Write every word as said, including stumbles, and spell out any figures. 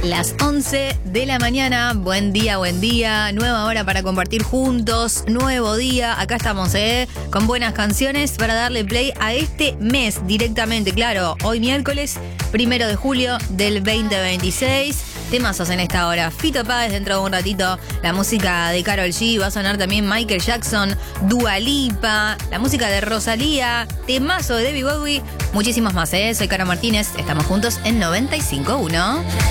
Las once de la mañana, buen día, buen día, nueva hora para compartir juntos, nuevo día, acá estamos, ¿eh? Con buenas canciones para darle play a este mes directamente, claro, hoy miércoles, primero de julio del veinte veintiséis, temazos en esta hora, Fito Páez dentro de un ratito, la música de Karol G, va a sonar también Michael Jackson, Dua Lipa, la música de Rosalía, temazo de David Bowie, muchísimos más, ¿eh? Soy Caro Martínez, estamos juntos en noventa y cinco punto uno.